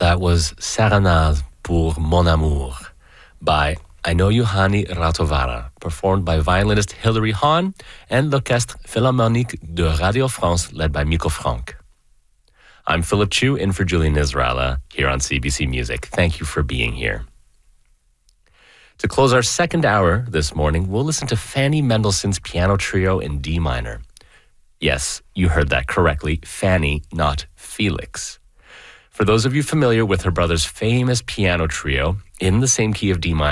That was Serenade pour mon amour by Aino Yohanni Ratovara, performed by violinist Hilary Hahn and l'Orchestre Philharmonique de Radio France, led by Miko Frank. I'm Philip Chu, in for Julian Israela, here on CBC Music. Thank you for being here. To close our second hour this morning, we'll listen to Fanny Mendelssohn's Piano Trio in D minor. Yes, you heard that correctly. Fanny, not Felix. For those of you familiar with her brother's famous piano trio in the same key of D minor,